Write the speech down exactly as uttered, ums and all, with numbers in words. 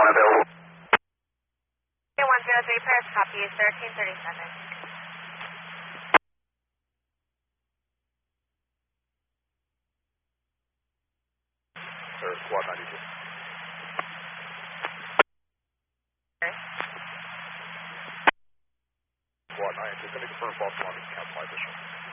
one available. one zero three, press copy, thirteen thirty-seven. Sir, squad ninety-two. Okay. Squad ninety-two, can you confirm false alarm is cancelled by official?